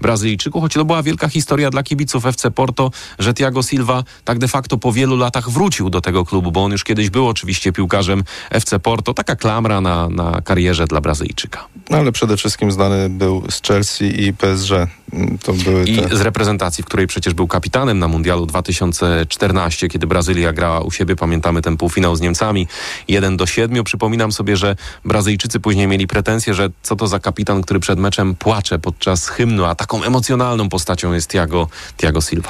Brazylijczyku, choć to była wielka historia dla kibiców FC Porto, że Thiago Silva tak de facto po wielu latach wrócił do tego klubu, bo on już kiedyś był oczywiście piłkarzem FC Porto. Taka klamra na karierze dla Brazylijczyka. No ale przede wszystkim znany był z Chelsea i PSG. To były I z reprezentacji, w której przecież był kapitanem na Mundialu 2014, kiedy Brazylia grała u siebie. Pamiętamy ten półfinał z Niemcami 1-7. Przypominam sobie, że Brazylijczycy później mieli pretensje, że co to za kapitan, który przed meczem płacze podczas hymnu, a taką emocjonalną postacią jest Thiago Silva.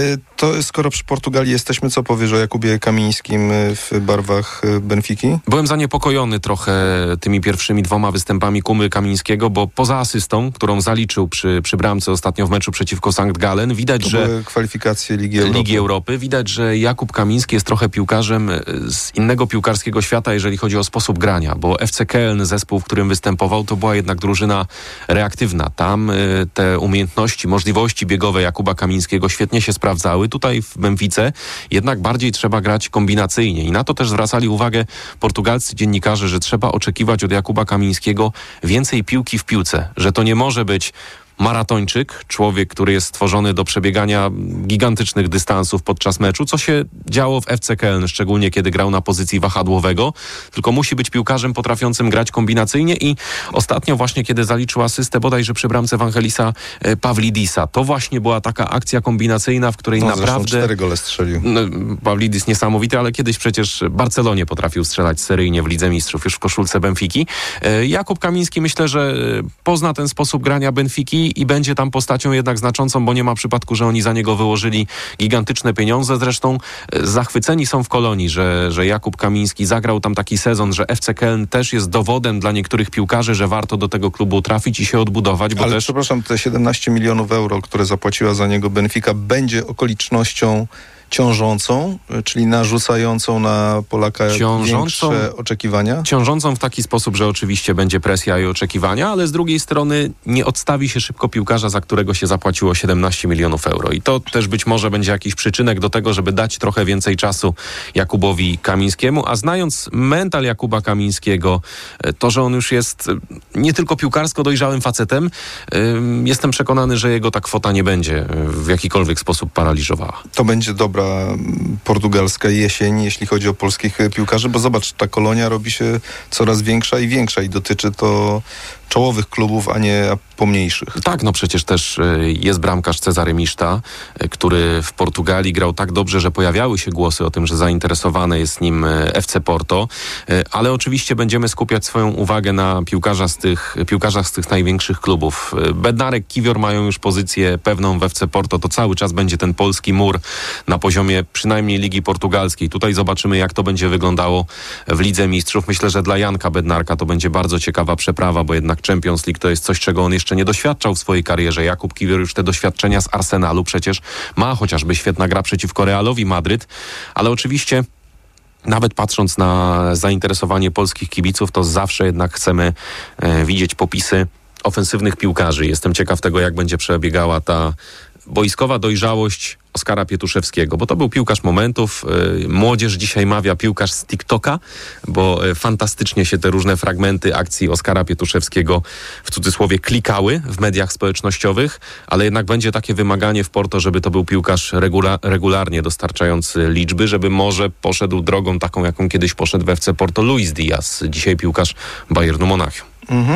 To skoro przy Portugalii jesteśmy, co powiesz o Jakubie Kamińskim w barwach Benfiki? Byłem zaniepokojony trochę tymi pierwszymi 2 występami Kuby Kamińskiego, bo poza asystą, którą zaliczył przy bramce ostatnio w meczu przeciwko Sankt Gallen, widać, to że były kwalifikacje Ligi Europy. Widać, że Jakub Kamiński jest trochę piłkarzem z innego piłkarskiego świata, jeżeli chodzi o sposób grania, bo FC Köln, zespół, w którym występował, to była jednak drużyna reaktywna. Tam te umiejętności, możliwości biegowe Jakuba Kamińskiego świetnie się sprawdzały. Tutaj w Benfice jednak bardziej trzeba grać kombinacyjnie i na to też zwracali uwagę portugalscy dziennikarze, że trzeba oczekiwać od Jakuba Kamińskiego więcej piłki w piłce, że to nie może być maratończyk, człowiek, który jest stworzony do przebiegania gigantycznych dystansów podczas meczu, co się działo w FC Köln, szczególnie kiedy grał na pozycji wahadłowego, tylko musi być piłkarzem potrafiącym grać kombinacyjnie i ostatnio właśnie, kiedy zaliczył asystę bodajże przy bramce Evangelisa Pavlidisa, to właśnie była taka akcja kombinacyjna, w której naprawdę 4 gole strzelił. Pavlidis niesamowity, ale kiedyś przecież Barcelonie potrafił strzelać seryjnie w Lidze Mistrzów, już w koszulce Benfiki. Jakub Kamiński, myślę, że pozna ten sposób grania Benfiki i będzie tam postacią jednak znaczącą, bo nie ma przypadku, że oni za niego wyłożyli gigantyczne pieniądze. Zresztą zachwyceni są w Kolonii, że Jakub Kamiński zagrał tam taki sezon, że FC Köln też jest dowodem dla niektórych piłkarzy, że warto do tego klubu trafić i się odbudować. Bo ale też... przepraszam, te 17 milionów euro, które zapłaciła za niego Benfica, będzie okolicznością ciążącą, czyli narzucającą na Polaka większe oczekiwania? Ciążącą w taki sposób, że oczywiście będzie presja i oczekiwania, ale z drugiej strony nie odstawi się szybko piłkarza, za którego się zapłaciło 17 milionów euro. I to też być może będzie jakiś przyczynek do tego, żeby dać trochę więcej czasu Jakubowi Kamińskiemu, a znając mental Jakuba Kamińskiego, to, że on już jest nie tylko piłkarsko dojrzałym facetem, jestem przekonany, że jego ta kwota nie będzie w jakikolwiek sposób paraliżowała. To będzie dobra portugalska jesień, jeśli chodzi o polskich piłkarzy, bo zobacz, ta kolonia robi się coraz większa i dotyczy to czołowych klubów, a nie pomniejszych. Tak, no przecież też jest bramkarz Cezary Miszta, który w Portugalii grał tak dobrze, że pojawiały się głosy o tym, że zainteresowane jest nim FC Porto, ale oczywiście będziemy skupiać swoją uwagę na piłkarzach z tych największych klubów. Bednarek, Kiwior mają już pozycję pewną w FC Porto, to cały czas będzie ten polski mur na poziomie przynajmniej Ligi Portugalskiej. Tutaj zobaczymy, jak to będzie wyglądało w Lidze Mistrzów. Myślę, że dla Janka Bednarka to będzie bardzo ciekawa przeprawa, bo jednak Champions League to jest coś, czego on jeszcze nie doświadczał w swojej karierze. Jakub Kiwior już te doświadczenia z Arsenalu przecież ma, chociażby świetna gra przeciwko Realowi Madryt, ale oczywiście nawet patrząc na zainteresowanie polskich kibiców, to zawsze jednak chcemy widzieć popisy ofensywnych piłkarzy. Jestem ciekaw tego, jak będzie przebiegała ta boiskowa dojrzałość Oskara Pietuszewskiego, bo to był piłkarz momentów. Młodzież dzisiaj mawia piłkarz z TikToka, bo fantastycznie się te różne fragmenty akcji Oskara Pietuszewskiego w cudzysłowie klikały w mediach społecznościowych, ale jednak będzie takie wymaganie w Porto, żeby to był piłkarz regularnie dostarczający liczby, żeby może poszedł drogą taką, jaką kiedyś poszedł w FC Porto Luis Diaz, dzisiaj piłkarz Bayernu Monachium.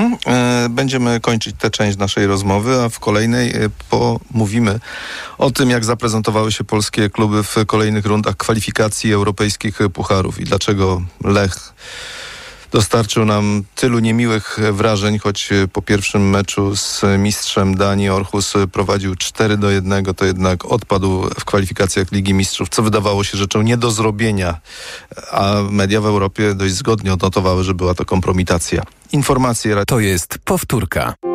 Będziemy kończyć tę część naszej rozmowy, a w kolejnej pomówimy o tym, jak zaprezentowały się polskie kluby w kolejnych rundach kwalifikacji europejskich pucharów i dlaczego Lech dostarczył nam tylu niemiłych wrażeń, choć po pierwszym meczu z mistrzem Danii Aarhus prowadził 4-1, to jednak odpadł w kwalifikacjach Ligi Mistrzów, co wydawało się rzeczą nie do zrobienia, a media w Europie dość zgodnie odnotowały, że była to kompromitacja. Informacje. To jest powtórka.